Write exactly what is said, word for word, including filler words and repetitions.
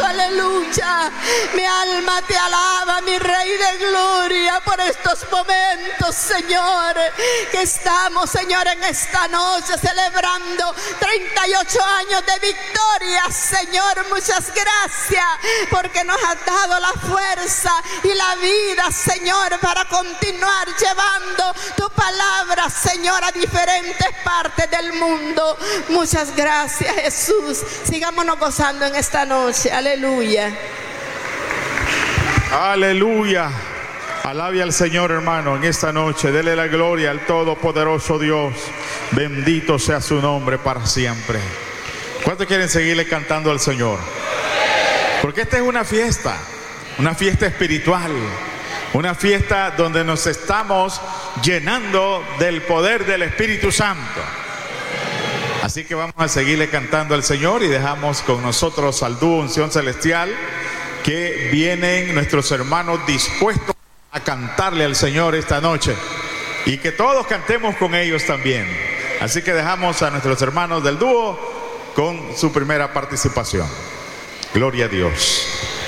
Santo, aleluya. Mi alma te alaba, mi Rey de gloria, por estos momentos, Señor, que estamos, Señor, en esta noche celebrando treinta y ocho años de victoria, Señor. Muchas gracias porque nos has dado la fuerza y la vida, Señor, para continuar llevando tu palabra, Señor, a diferentes partes del mundo. Muchas gracias, Jesús. Sigámonos gozando en esta noche. Aleluya. Aleluya. Alabe al Señor, hermano, en esta noche. Dele la gloria al todopoderoso Dios. Bendito sea su nombre para siempre. ¿Cuántos quieren seguirle cantando al Señor? Porque esta es una fiesta, una fiesta espiritual, una fiesta donde nos estamos llenando del poder del Espíritu Santo. Así que vamos a seguirle cantando al Señor y dejamos con nosotros al dúo Unción Celestial, que vienen nuestros hermanos dispuestos a cantarle al Señor esta noche y que todos cantemos con ellos también. Así que dejamos a nuestros hermanos del dúo con su primera participación. Gloria a Dios.